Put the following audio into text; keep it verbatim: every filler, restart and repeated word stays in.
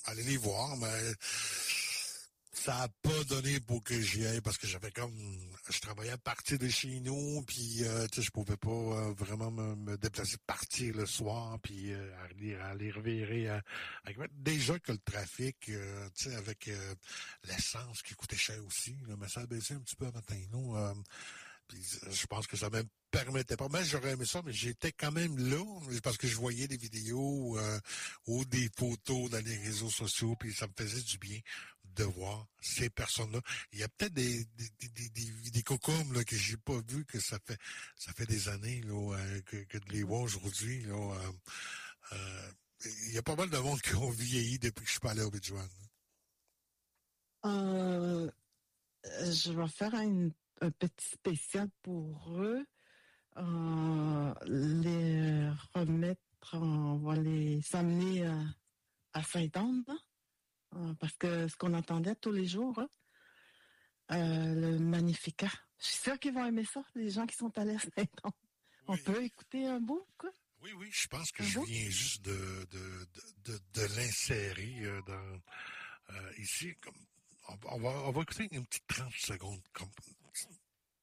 aller les voir, mais ça a pas donné pour que j'y aille parce que j'avais comme je travaillais à partir de chez nous, puis euh, tu sais je pouvais pas euh, vraiment me, me déplacer, partir le soir, puis euh, aller aller revirer à, à- déjà que le trafic, euh, tu sais avec euh, l'essence qui coûtait cher aussi, là, mais ça a baissé un petit peu à matin, nous. Euh, puis euh, je pense que ça même permettait pas. Mais j'aurais aimé ça, mais j'étais quand même là parce que je voyais des vidéos euh, ou des photos dans les réseaux sociaux, puis ça me faisait du bien de voir ces personnes-là. Il y a peut-être des des des des, des, des cocombes là que j'ai pas vu, que ça fait ça fait des années là euh, que, que de les voir aujourd'hui là. Euh, euh, il y a pas mal de monde qui ont vieilli depuis que je suis pas allé au Beach-One. Euh, je vais faire un, un petit spécial pour eux. Euh, les remettre, on va les amener à, à Saint-Anne, hein, euh, parce que ce qu'on entendait tous les jours, hein, euh, le Magnificat. Je suis sûre qu'ils vont aimer ça, les gens qui sont allés à Saint-Anne. On Oui. peut écouter un bout, quoi? Oui, oui, je pense que Un je bout? viens juste de de de, de, de l'insérer euh, dans euh, ici. Comme on, on va on va écouter une petite trente secondes comme